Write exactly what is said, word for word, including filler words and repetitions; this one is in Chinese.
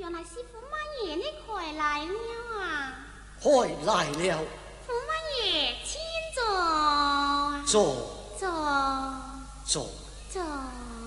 那是驸马爺，你快來了啊！ 開來了。 驸馬爺，請坐。 坐。 坐。 坐。 坐。